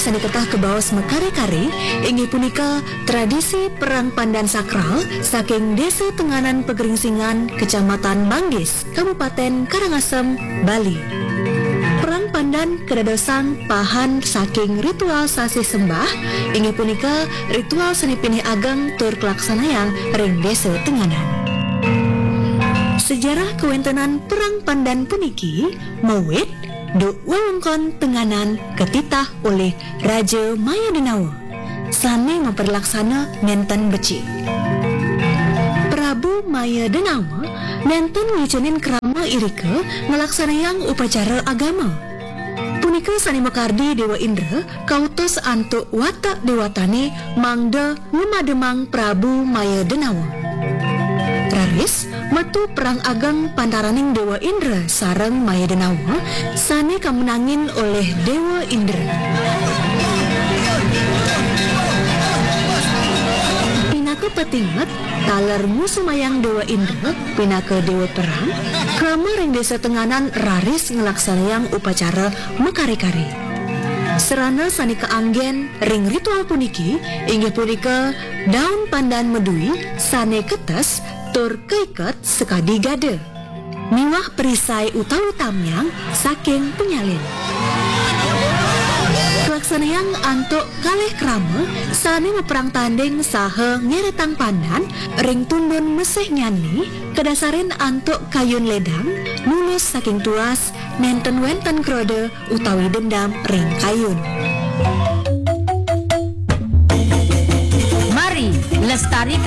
saniketah kebaos mekare-kare inggih punika tradisi perang pandan sakral saking Desa Tenganan Pegeringsingan, Kecamatan Manggis, Kabupaten Karangasem, Bali. Perang pandan kedadosan pahan saking ritual sasi sembah inggih punika ritual seni pinih ageng tur kelaksanayang ring Desa Tenganan. Sejarah kewentenan perang pandan puniki mawit duk wewengkon Tenganan ketitah oleh Raja Maya Denawa sane memperlaksana nenten beci. Prabu Maya Denawa nenten ngicenin krama irike ngelaksanayang upacara agama. Punika sani mekardi Dewa Indra kautos antuk watak dewatane mangda ngumademang Prabu Maya Denawa. Raris metu perang ageng pantaraning Dewa Indra sareng Maya Denawa sane kamenangin oleh Dewa Indra. Pinaka petinget taler musuh mayang Dewa Indra pinaka Dewa Perang krama ring Desa Tenganan raris ngelaksanayang upacara mekare-kare. Serana sani keanggen ring ritual puniki inggih punika daun pandan medui sane ketes tur keiket sekadi gade miwah perisai utawi tamyang saking penyalin. Pelaksanayang antuk kalih krama sane meperang tanding saha ngeretang pandan ring tundun mesih nyani kedasarin antuk kayun ledang lulus saking tuas nenten wenten krode utawi dendam ring kayun. Mari lestarikan